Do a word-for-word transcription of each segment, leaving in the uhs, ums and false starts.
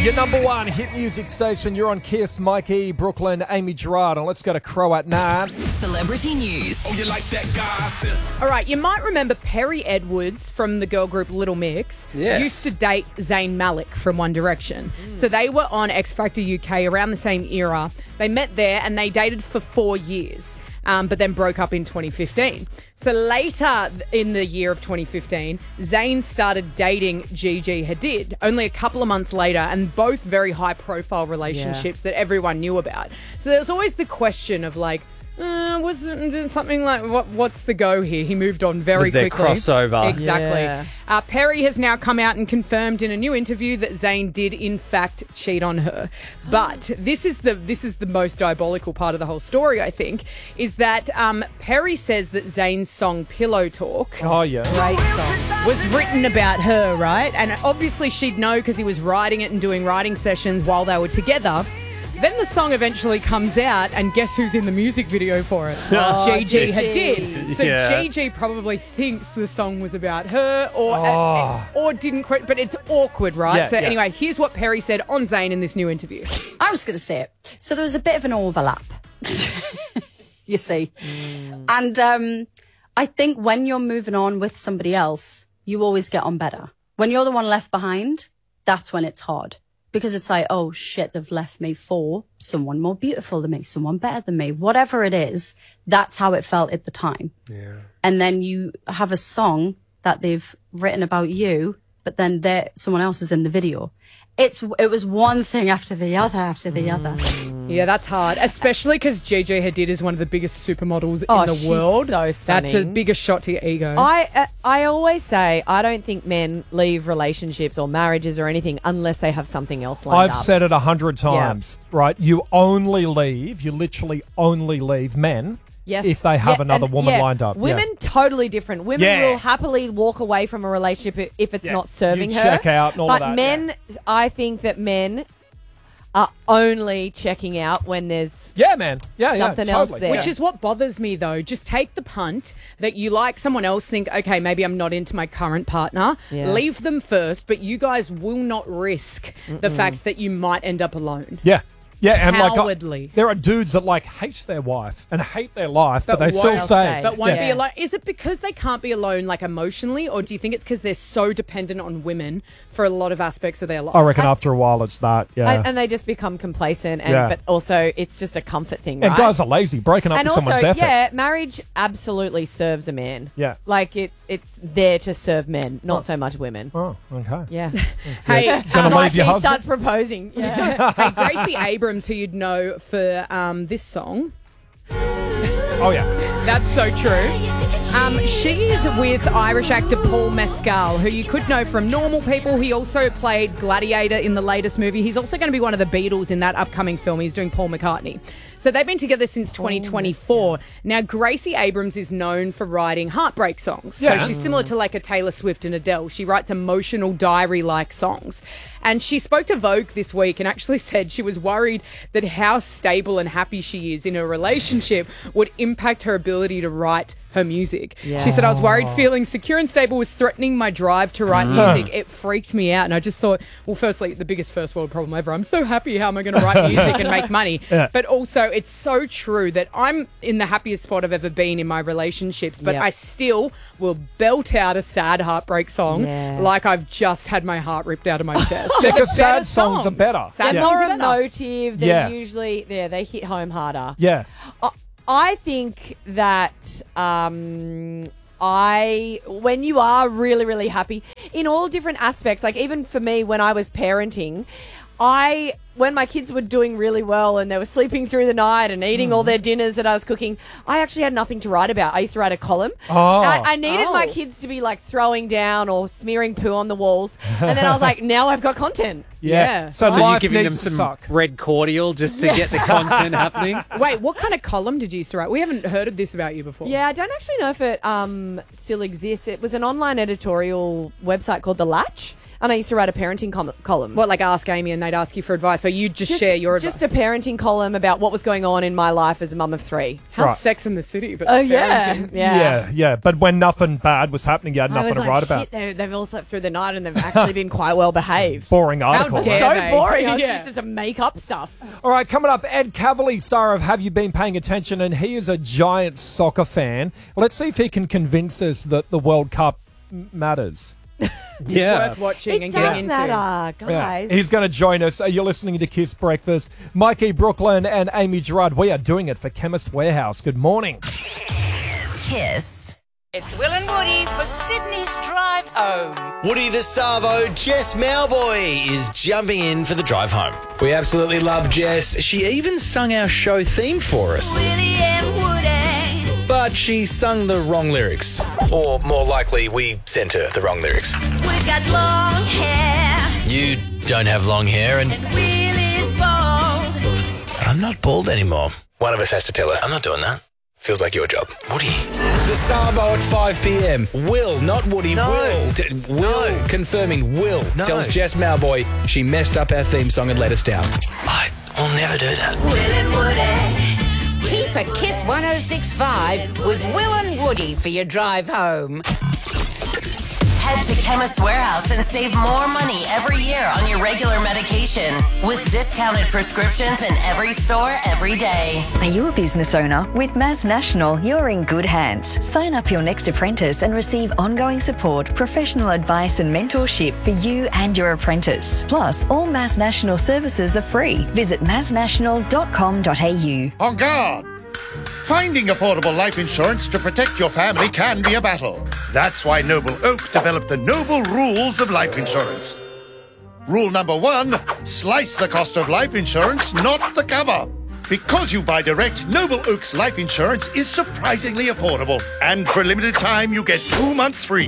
Your number one hit music station. You're on Kiss, Mikey, Brooklyn, Amy Gerard, and let's go to Crow at Nine. Celebrity news. Oh, you like that gossip? All right, you might remember Perry Edwards from the girl group Little Mix Yes. used to date Zayn Malik from One Direction. Mm. So they were on X Factor U K around the same era. They met there and they dated for four years. Um, but then broke up in twenty fifteen. So later in the year of twenty fifteen, Zayn started dating Gigi Hadid only a couple of months later, and both very high-profile relationships yeah. that everyone knew about. So there was always the question of like, uh, was it something like, what? what's the go here? He moved on very was there quickly. crossover? Exactly. Yeah. Uh, Perry has now come out and confirmed in a new interview that Zayn did in fact cheat on her. But this is the this is the most diabolical part of the whole story, I think, is that um, Perry says that Zayn's song Pillow Talk, Oh, yeah. great song, was written about her, right? And obviously she'd know because he was writing it and doing writing sessions while they were together. Then the song eventually comes out, and guess who's in the music video for it? Oh, Gigi Gigi. Hadid. So Yeah. Gigi probably thinks the song was about her, or Oh. uh, or didn't quite. But it's awkward, right? Yeah, so yeah. anyway, here's what Perry said on Zayn in this new interview. I was going to say it. So there was a bit of an overlap, you see. Mm. And um, I think when you're moving on with somebody else, you always get on better. When you're the one left behind, that's when it's hard. Because it's like, oh shit, they've left me for someone more beautiful than me, someone better than me. Whatever it is, that's how it felt at the time. Yeah. And then you have a song that they've written about you, but then there someone else is in the video. It's it was one thing after the other after the mm. other. Yeah, that's hard, especially because Gigi Hadid is one of the biggest supermodels Oh, in the she's world. so stunning. That's a biggest shot to your ego. I uh, I always say I don't think men leave relationships or marriages or anything unless they have something else lined I've up. said it a hundred times, right? You only leave, you literally only leave men Yes. if they have Yeah, another and- woman yeah, lined up. Women Yeah. totally different. Women Yeah. will happily walk away from a relationship if it's Yeah. not serving You her. check out and all but of that, men, I think that men are only checking out when there's Yeah, man. Yeah, something yeah, else totally. there. Which is what bothers me, though. Just take the punt that you like someone else, think, okay, maybe I'm not into my current partner. Yeah. Leave them first, but you guys will not risk the fact that you might end up alone. Yeah. Yeah, and Cowardly. like, there are dudes that like hate their wife and hate their life, but, But they still won't stay. stay. But won't Yeah. be alone. Is it because they can't be alone, like, emotionally, or do you think it's because they're so dependent on women for a lot of aspects of their life? I reckon after a while it's that. Yeah, and, and they just become complacent, and Yeah. but also it's just a comfort thing, and right? guys are lazy, breaking up and with also, someone's effort. yeah, marriage absolutely serves a man. Yeah. like it, it's there to serve men, not so much women. Oh, okay. Yeah, Hey, Gonna um, leave your he husband? starts proposing. Yeah, hey, Gracie Abrams, who you'd know for um, this song. Oh, yeah. That's so true. Um, she is with Irish actor Paul Mescal, who you could know from Normal People. He also played Gladiator in the latest movie. He's also going to be one of the Beatles in that upcoming film. He's doing Paul McCartney. So they've been together since twenty twenty-four. Now, Gracie Abrams is known for writing heartbreak songs. Yeah. So she's similar to like a Taylor Swift and Adele. She writes emotional diary-like songs. And she spoke to Vogue this week and actually said she was worried that how stable and happy she is in a relationship would impact her ability to write her music. Yeah. She said, I was worried feeling secure and stable was threatening my drive to write music. It freaked me out. And I just thought, well, firstly, the biggest first world problem ever. I'm so happy. How am I going to write music and make money? Yeah. But also, it's so true that I'm in the happiest spot I've ever been in my relationships, but Yep. I still will belt out a sad heartbreak song Yeah. like I've just had my heart ripped out of my chest. Yeah, They're 'cause the sad better songs are better. Sad they're songs more are better. emotive. They're Yeah. usually yeah they hit home harder. Yeah. I- I think that um, I when you are really really happy in all different aspects, like even for me when I was parenting, I when my kids were doing really well and they were sleeping through the night and eating all their dinners that I was cooking, I actually had nothing to write about. I used to write a column. Oh. I, I needed Oh. my kids to be like throwing down or smearing poo on the walls, and then I was like, now I've got content. Yeah. Yeah. So, So you're life giving them needs to some suck. red cordial just to get the content happening? Wait, what kind of column did you used to write? We haven't heard of this about you before. Yeah, I don't actually know if it um, still exists. It was an online editorial website called The Latch. And I used to write a parenting com- column. What, like ask Amy and they'd ask you for advice, or you just, Just, share your just advice? a parenting column about what was going on in my life as a mum of three. How's Right. Sex in the City? But Oh, yeah. parenting? Yeah. yeah, yeah. But when nothing bad was happening, you had I nothing was to like, write shit, about. they, they've all slept through the night and they've actually been quite well behaved. Boring articles. dare So they? boring. I was Yeah. just to make up stuff. All right, coming up, Ed Cavalier, star of Have You Been Paying Attention? And he is a giant soccer fan. Let's see if he can convince us that the World Cup m- matters. Yeah. Worth watching It and does getting into. matter, Yeah. guys. He's going to join us. Uh, You're listening to Kiss Breakfast. Mikey Brooklyn and Amy Gerard. We are doing it for Chemist Warehouse. Good morning. Kiss. It's Will and Woody for Sydney's Drive Home. Woody the Savo, Jess Mowboy, is jumping in for the drive home. We absolutely love Jess. She even sung our show theme for us. Willie and Woody. But she sung the wrong lyrics. Or more likely, we sent her the wrong lyrics. We've got long hair. You don't have long hair, and Willie's bald. I'm not bald anymore. One of us has to tell her. I'm not doing that. Feels like your job. Woody. The Savo at five p.m. Will, not Woody. No. Will. T- Will. No. Confirming Will No. tells Jess Mowboy she messed up our theme song and let us down. I will never do that. Will and Woody. Keep a Kiss one oh six point five with Will and Woody for your drive home. Head to Chemist Warehouse and save more money every year on your regular medication with discounted prescriptions in every store every day. Are you a business owner? With Mass National, you're in good hands. Sign up your next apprentice and receive ongoing support, professional advice and mentorship for you and your apprentice. Plus, all Mass National services are free. Visit mass national dot com dot a u. On guard! Finding affordable life insurance to protect your family can be a battle. That's why Noble Oak developed the Noble Rules of Life Insurance. Rule number one, slice the cost of life insurance, not the cover. Because you buy direct, Noble Oak's life insurance is surprisingly affordable. And for a limited time, you get two months free.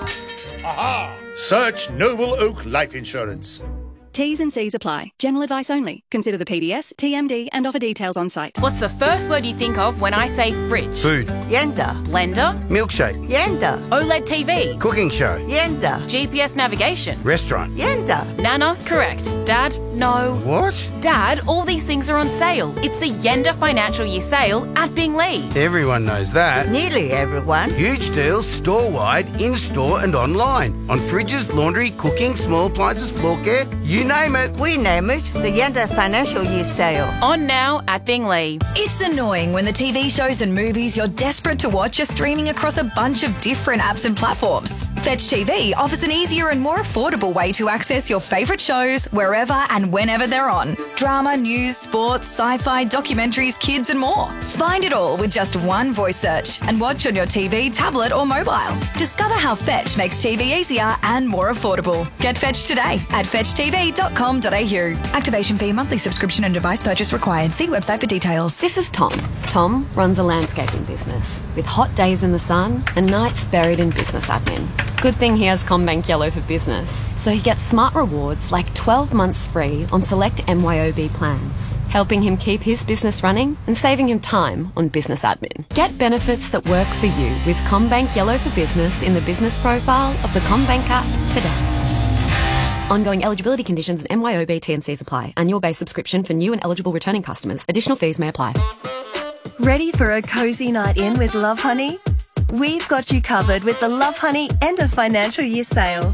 Aha! Search Noble Oak Life Insurance. T's and C's apply. General advice only. Consider the P D S, T M D and offer details on site. What's the first word you think of when I say fridge? Food. Yenda. Blender. Milkshake. Yenda. OLED T V. Cooking show. Yenda. G P S navigation. Restaurant. Yenda. Nana, correct. Dad, no. What? Dad, all these things are on sale. It's the Yenda Financial Year Sale at Binglee. Everyone knows that. Nearly everyone. Huge deals store-wide, in-store and online. On fridges, laundry, cooking, small appliances, floor care, you name it. We name it the Yenda Financial Year Sale. On now at Binglee. It's annoying when the T V shows and movies you're desperate to watch are streaming across a bunch of different apps and platforms. Fetch T V offers an easier and more affordable way to access your favourite shows wherever and whenever they're on. Drama, news, sports, sci-fi, documentaries, kids and more. Find it all with just one voice search and watch on your T V, tablet or mobile. Discover how Fetch makes T V easier and more affordable. Get Fetch today at fetch t v dot com dot a u. Activation fee, monthly subscription and device purchase required. See website for details. This is Tom. Tom runs a landscaping business with hot days in the sun and nights buried in business admin. Good thing he has CommBank Yellow for Business, so he gets smart rewards like twelve months free on select M Y O B plans, helping him keep his business running and saving him time on business admin. Get benefits that work for you with CommBank Yellow for Business in the business profile of the CommBank app today. Ongoing eligibility conditions and M Y O B T and Cs apply. Annual base subscription for new and eligible returning customers. Additional fees may apply. Ready for a cozy night in with Love Honey? We've got you covered with the Love Honey End of Financial Year Sale.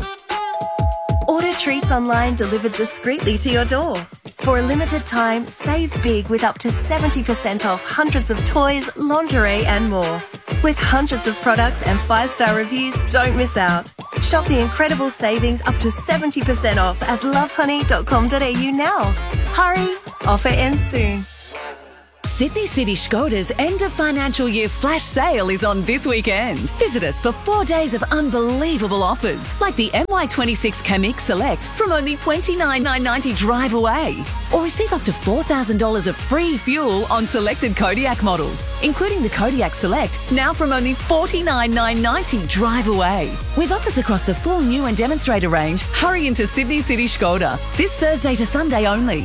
Order treats online delivered discreetly to your door. For a limited time, save big with up to seventy percent off hundreds of toys, lingerie and more. With hundreds of products and five-star reviews, don't miss out. Shop the incredible savings up to seventy percent off at love honey dot com dot a u now. Hurry, offer ends soon. Sydney City Skoda's end of financial year flash sale is on this weekend. Visit us for four days of unbelievable offers, like the M Y twenty-six Kamiq Select from only twenty-nine thousand nine hundred ninety dollars drive away. Or receive up to four thousand dollars of free fuel on selected Kodiak models, including the Kodiak Select, now from only forty-nine thousand nine hundred ninety dollars drive away. With offers across the full new and demonstrator range, hurry into Sydney City Skoda this Thursday to Sunday only.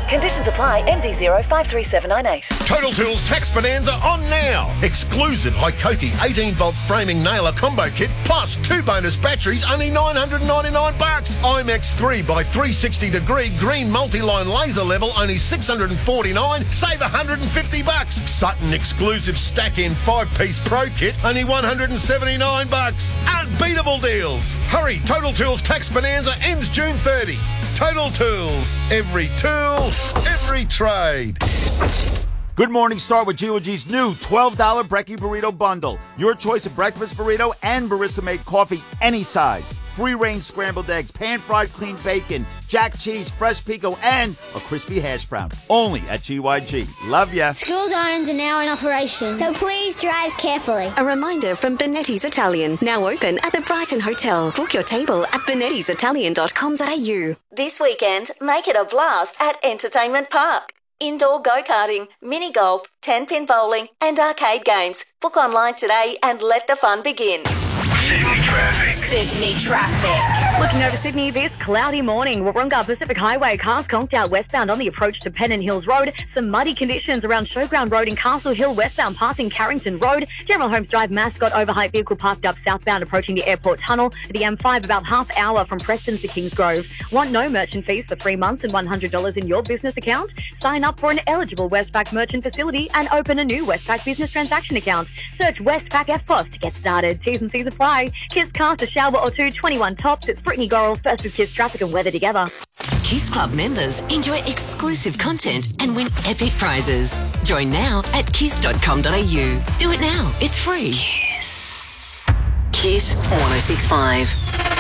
Conditions apply. M D zero five three seven nine eight. Total Tools Tax Bonanza on now. Exclusive Hikoki eighteen volt framing nailer combo kit plus two bonus batteries, only nine hundred ninety-nine bucks. IMAX three by three sixty degree green multi-line laser level, only six hundred forty-nine. Save one hundred fifty bucks. Sutton exclusive stack in five piece pro kit, only one hundred seventy-nine bucks. Unbeatable deals. Hurry, Total Tools Tax Bonanza ends June thirtieth. Total Tools. Every tool, every trade. Good morning, start with G O G's new twelve dollar Brekkie Burrito Bundle. Your choice of breakfast burrito and barista-made coffee, any size. Free-range scrambled eggs, pan-fried clean bacon, jack cheese, fresh pico, and a crispy hash brown. Only at G Y G. Love ya. School zones are now in operation, so please drive carefully. A reminder from Benetti's Italian, now open at the Brighton Hotel. Book your table at benettis italian dot com dot a u. This weekend, make it a blast at Entertainment Park. Indoor go-karting, mini-golf, ten-pin bowling and arcade games. Book online today and let the fun begin. Sydney traffic. Sydney traffic. Looking over Sydney this cloudy morning, Warunga Pacific Highway, cars conked out westbound on the approach to Pennant Hills Road. Some muddy conditions around Showground Road in Castle Hill westbound passing Carrington Road. General Holmes Drive, Mascot overheight vehicle parked up southbound approaching the airport tunnel. The M five about half hour from Preston to Kingsgrove. Want no merchant fees for three months and one hundred dollars in your business account? Sign up for an eligible Westpac merchant facility and open a new Westpac business transaction account. Search Westpac F P O S to get started. T's and C's apply. Kiss cast a shower or two, twenty-one tops. It's Brittany Gorrell, first with Kiss Traffic and Weather together. Kiss Club members enjoy exclusive content and win epic prizes. Join now at kiss dot com dot a u. Do it now. It's free. Kiss. Kiss one oh six point five.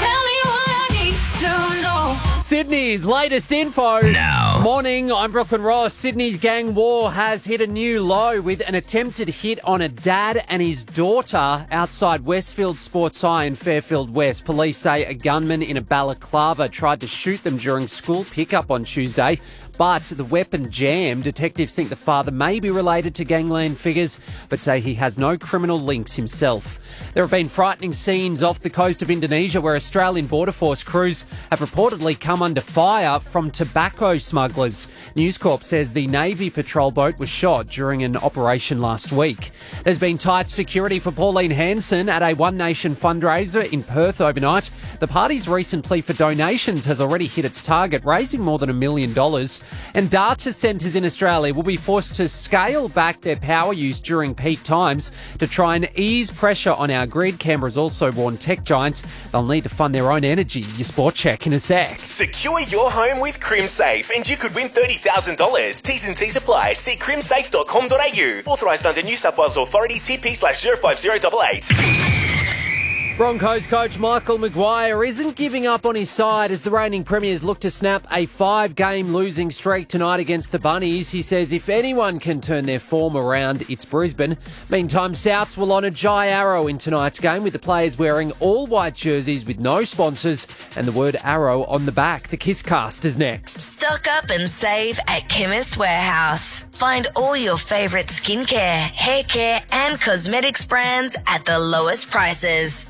Sydney's latest info. Now. Morning, I'm Brooklyn Ross. Sydney's gang war has hit a new low with an attempted hit on a dad and his daughter outside Westfield Sports High in Fairfield West. Police say a gunman in a balaclava tried to shoot them during school pickup on Tuesday, but the weapon jammed. Detectives think the father may be related to gangland figures, but say he has no criminal links himself. There have been frightening scenes off the coast of Indonesia where Australian Border Force crews have reportedly come under fire from tobacco smugglers. News Corp says the Navy patrol boat was shot during an operation last week. There's been tight security for Pauline Hanson at a One Nation fundraiser in Perth overnight. The party's recent plea for donations has already hit its target, raising more than a million dollars. And data centres in Australia will be forced to scale back their power use during peak times to try and ease pressure on our grid. Canberra's also warned tech giants they'll need to fund their own energy. Your sport check in a sec. Secure your home with CrimSafe and you could win thirty thousand dollars. T's and C's apply. See crim safe dot com dot a u. Authorised under New South Wales Authority, T P slash zero five zero eight eight. Broncos coach Michael Maguire isn't giving up on his side as the reigning premiers look to snap a five-game losing streak tonight against the Bunnies. He says if anyone can turn their form around, it's Brisbane. Meantime, Souths will honour Jai Arrow in tonight's game with the players wearing all white jerseys with no sponsors and the word Arrow on the back. The Kiss Cast is next. Stock up and save at Chemist Warehouse. Find all your favourite skincare, hair care and cosmetics brands at the lowest prices.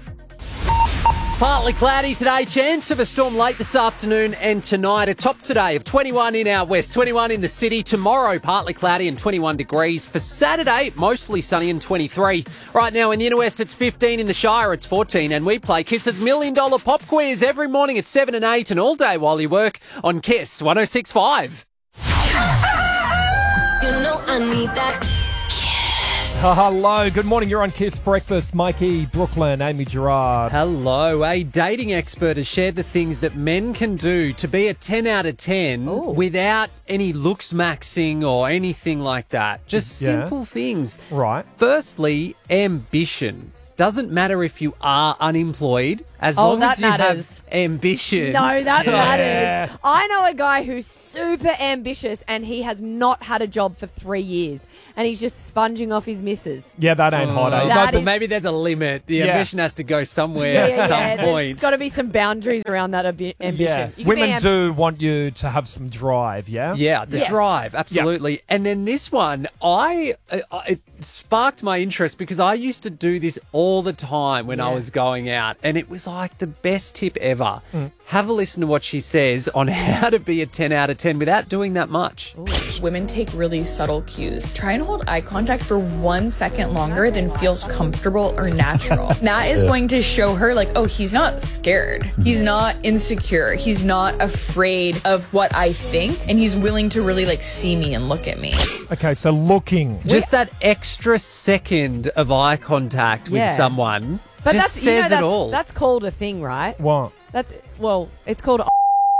Partly cloudy today, chance of a storm late this afternoon and tonight. A top today of twenty-one in our west, twenty-one in the city. Tomorrow, partly cloudy and twenty-one degrees. For Saturday, mostly sunny and twenty-three. Right now in the inner west, it's fifteen. In the Shire, it's fourteen. And we play Kiss's Million Dollar Pop Quiz every morning at seven and eight and all day while you work on Kiss one oh six point five. You know I need that. Hello, good morning. You're on Kiss Breakfast. Mikey, Brooklyn, Amy Gerard. Hello. A dating expert has shared the things that men can do to be a ten out of ten Ooh. Without any looks maxing or anything like that. Just Yeah. simple things. Right. Firstly, ambition. Doesn't matter if you are unemployed, as Oh, long that as you matters. have ambition. No, that Yeah. matters. I know a guy who's super ambitious and he has not had a job for three years and he's just sponging off his missus. Yeah, that ain't hot, eh? No, That but is- maybe there's a limit. The Yeah. ambition has to go somewhere Yeah, at yeah, some yeah. point. There's got to be some boundaries around that abi- ambition. Yeah. You can be Women amb- do want you to have some drive, yeah? Yeah, the Yes. drive, absolutely. And then this one, I uh, it sparked my interest because I used to do this all all the time when I Yeah. was going out, and it was like the best tip ever. Mm. Have a listen to what she says on how to be a ten out of ten without doing that much. Women take really subtle cues. Try and hold eye contact for one second longer than feels comfortable or natural. That is Yeah. going to show her, like, oh, he's not scared. He's not insecure. He's not afraid of what I think. And he's willing to really, like, see me and look at me. Okay, so looking. Just that extra second of eye contact with Yeah. someone But just that's, you know, says that's, it all. That's called a thing, right? What? That's, well, it's called a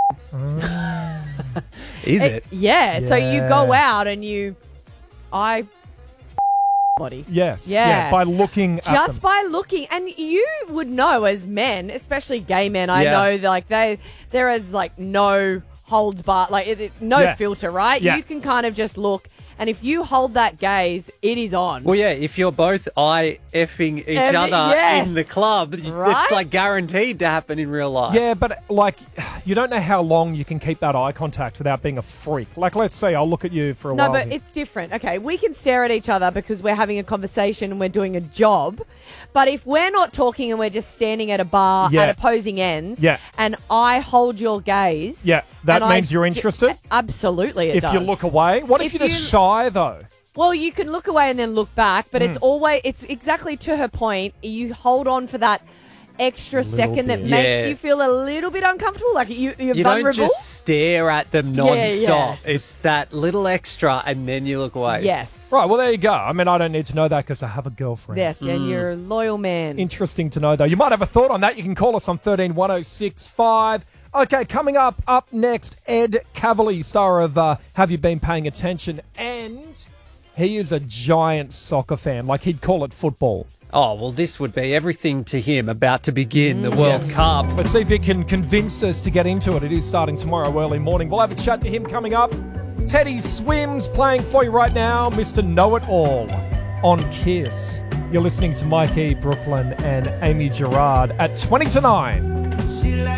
Is it? Yeah, so you Yeah. go out and you, I body. Yes. Yeah. Yeah, by looking at Just them. by looking, and you would know as men, especially gay men. I Yeah. know, that, like they, there is like no holds bar, like it, it- no Yeah. filter, right? Yeah. You can kind of just look, and if you hold that gaze, it is on. Well, yeah, if you're both eye effing each Every- other yes. in the club, Right? it's like guaranteed to happen in real life. Yeah, but like, you don't know how long you can keep that eye contact without being a freak. Like, let's say I'll look at you for a No, while. but here. it's different. Okay, we can stare at each other because we're having a conversation and we're doing a job. But if we're not talking and we're just standing at a bar Yeah. at opposing ends, Yeah. and I hold your gaze, Yeah, that and I means you're d- interested? Absolutely, it if does. you look away, what if, If you're just you- shy though? Well, you can look away and then look back, but it's Mm. always, it's exactly to her point. You hold on for that extra second that bit. makes Yeah. you feel a little bit uncomfortable, like you, you're You vulnerable. don't just stare at them Yeah, non-stop. yeah. It's that little extra, and then you look away. Yes. Right, well, there you go. I mean, I don't need to know that because I have a girlfriend. Yes, and you're a loyal man. Interesting to know, though. You might have a thought on that. You can call us on thirteen one oh six five. Okay, coming up, up next, Ed Cavalier, star of uh, Have You Been Paying Attention? And he is a giant soccer fan. Like, he'd call it football. Oh, well, this would be everything to him about to begin the World Yes. Cup. Let's see if he can convince us to get into it. It is starting tomorrow early morning. We'll have a chat to him coming up. Teddy Swims playing for you right now, Mister Know-It-All on Kiss. You're listening to Mike E. Brooklyn and Amy Gerard at twenty to nine.